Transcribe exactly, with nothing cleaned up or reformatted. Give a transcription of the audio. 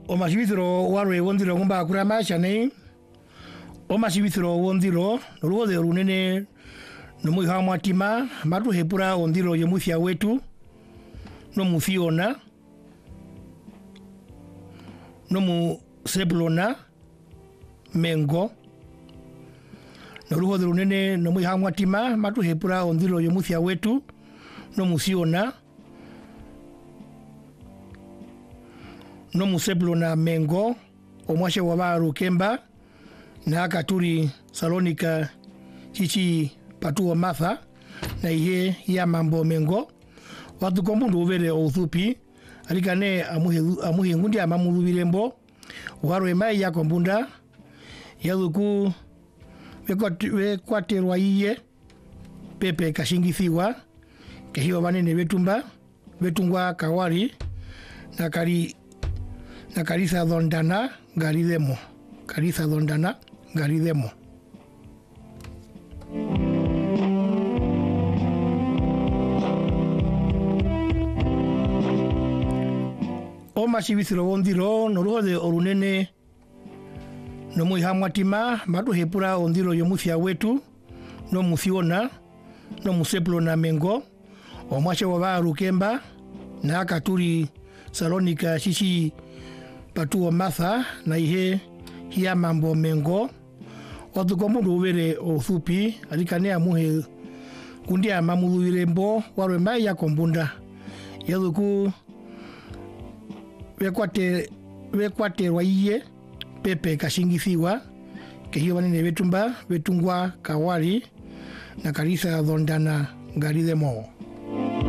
o masibithiro warwe wondiro ngumba kurama chane o masibithiro wondiro ruo de runene no muiha mwatima matu hepura ondiro yemuthia wetu no muthiona no mu seblona mengo no ruo de runene no muiha mwatima matu hepura ondiro yemuthia wetu no muthiona no museblona mengo omwashe wabaru kemba na katuri Salonika chichi patu wa matha na ihe ya mambo mengo watu kombundu uvere outhupi alikane amuhe amuhe ngundi amamu birembo waro emai ya kombunda yaluku we kwaterwa iye pepe kashingithiwa kehiwa banene betumba betungwa kawari na kari na karisa dhondana garidemo karisa dhondana garidemo o masibithiro wondiro no ruo de orunene no muiha mwatima matu hepura ondiro yomuthia wetu no muthiona no museplona mengo o mwashe wabaru kemba na katuri Salonika chichi patu wa matha na ihe hiya mambo mengo watu komundu uvere outhupi alikane amuhe kundi amamu birembo waro mai ya kombunda yaluku wekwate wekwaterwa iye pepe kashingithiwa kehiwa banene betumba betungwa kawari na karisa dhondana garidemo